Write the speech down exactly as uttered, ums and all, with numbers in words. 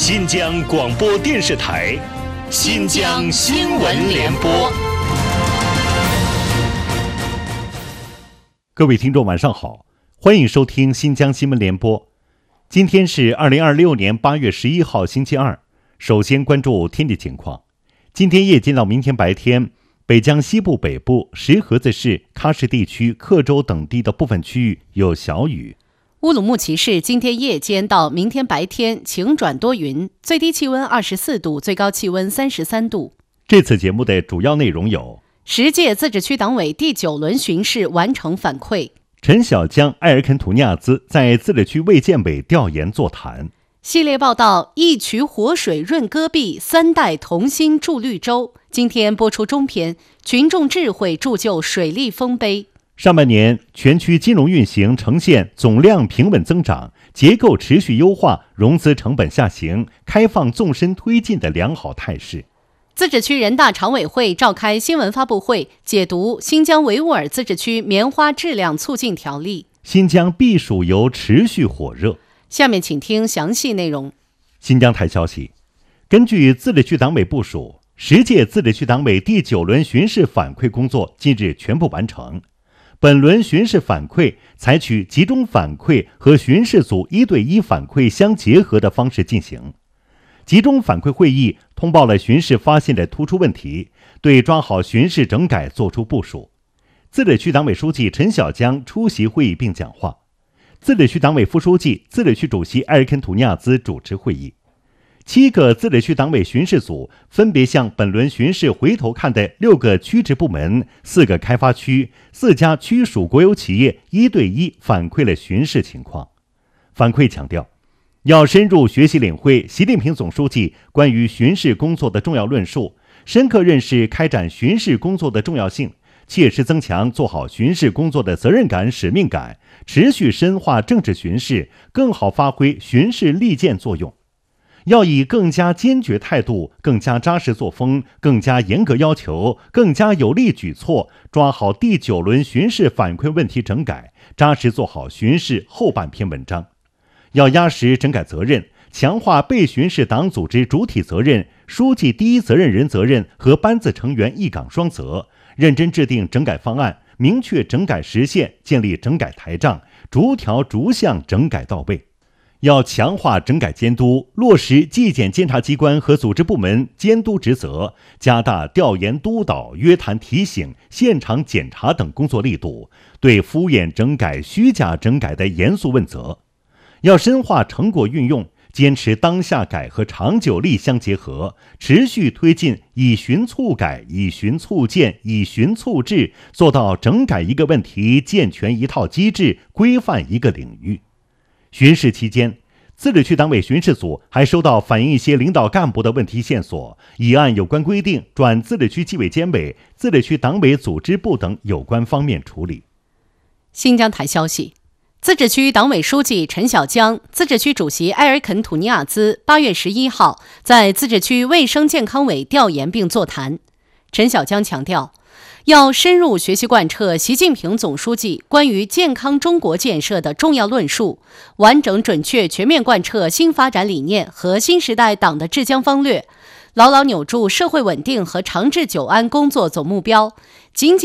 新疆广播电视台新疆新闻联播。 各位听众晚上好，欢迎收听新疆新闻联播。今天是二零二六年八月十一号星期二。首先关注天气情况。今天夜间到明天白天，北疆西部北部、石河子市、喀什地区、克州等地的部分区域有小雨。 乌鲁木齐市今天夜间到明天白天晴转多云，最低气温二十四度，最高气温三十三度。 这次节目的主要内容有： 十届自治区党委第九轮巡视完成反馈， 陈小江、埃尔肯图尼亚兹在自治区卫健委调研座谈。 系列报道一渠活水润戈壁，三代同心筑绿洲。今天播出中篇，群众智慧铸就水利丰碑。 上半年全区金融运行呈现总量平稳增长、结构持续优化、融资成本下行、开放纵深推进的良好态势。 自治区人大常委会召开新闻发布会，解读《新疆维吾尔自治区棉花质量促进条例》。 新疆避暑游持续火热。 下面请听详细内容。 新疆台消息，根据自治区党委部署，十届自治区党委第九轮巡视反馈工作近日全部完成。本轮巡视反馈采取集中反馈和巡视组一对一反馈相结合的方式进行。集中反馈会议通报了巡视发现的突出问题，对抓好巡视整改作出部署。自治区党委书记陈小江出席会议并讲话。自治区党委副书记、自治区主席埃尔肯图尼亚兹主持会议。七个自治区党委巡视组分别向本轮巡视回头看的六个区直部门、四个开发区、四家区属国有企业一对一反馈了巡视情况。反馈强调，要深入学习领会习近平总书记关于巡视工作的重要论述，深刻认识开展巡视工作的重要性，切实增强做好巡视工作的责任感、使命感，持续深化政治巡视，更好发挥巡视利剑作用。要以更加坚决态度、更加扎实作风、更加严格要求、更加有力举措，抓好第九轮巡视反馈问题整改，扎实做好巡视后半篇文章。要压实整改责任，强化被巡视党组织主体责任、书记第一责任人责任和班子成员一岗双责，认真制定整改方案，明确整改实现，建立整改台账，逐条逐项整改到位。要强化整改监督，落实纪检监察机关和组织部门监督职责，加大调研督导、约谈提醒、现场检查等工作力度，对敷衍整改、虚假整改的严肃问责。要深化成果运用，坚持当下改和长久力相结合，持续推进以循促改、以循促建、以循促治，做到整改一个问题健全一套机制，规范一个领域。巡视期间，自治区党委巡视组还收到反映一些领导干部的问题线索，已按有关规定转自治区纪委监委、自治区党委组织部等有关方面处理。 新疆台消息，自治区党委书记陈小江、自治区主席埃尔肯图尼亚兹八月十一号在自治区卫生健康委调研并座谈。陈小江强调，要深入学习贯彻习近平总书记关于健康中国建设的重要论述，完整准确全面贯彻新发展理念和新时代党的治疆方略，牢牢扭住社会稳定和长治久安工作总目标，紧紧